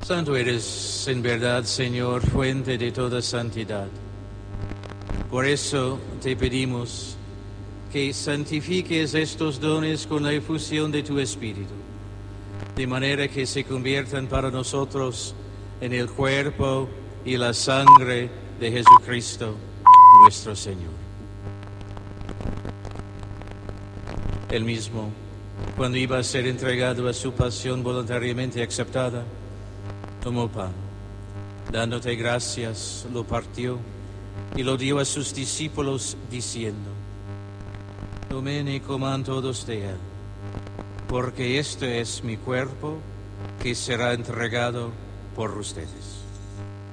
Santo eres en verdad, Señor, fuente de toda santidad. Por eso te pedimos que santifiques estos dones con la efusión de tu Espíritu, de manera que se conviertan para nosotros en el cuerpo y la sangre de Jesucristo, nuestro Señor. Él mismo, cuando iba a ser entregado a su pasión voluntariamente aceptada, tomó pan, dándote gracias, lo partió y lo dio a sus discípulos diciendo: tomen y coman todos de él, porque este es mi cuerpo que será entregado por ustedes.